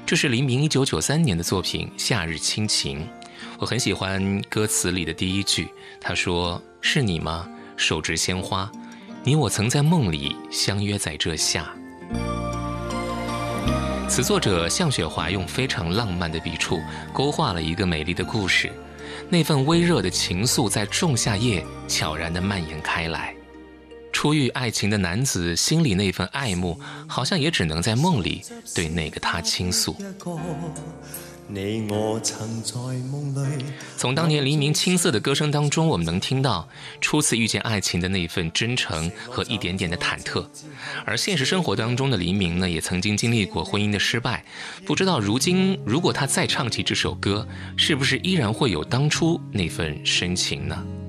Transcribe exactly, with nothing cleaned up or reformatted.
这是黎明一九九三年的作品《夏日亲情》。我很喜欢歌词里的第一句，他说：是你吗？手执鲜花，你我曾在梦里相约在这夏。词作者向雪华用非常浪漫的笔触勾画了一个美丽的故事，那份微热的情愫在仲夏夜悄然地蔓延开来。初遇爱情的男子心里那份爱慕，好像也只能在梦里对那个他倾诉。从当年黎明青涩的歌声当中，我们能听到初次遇见爱情的那份真诚和一点点的忐忑。而现实生活当中的黎明呢，也曾经经历过婚姻的失败，不知道如今如果他再唱起这首歌，是不是依然会有当初那份深情呢？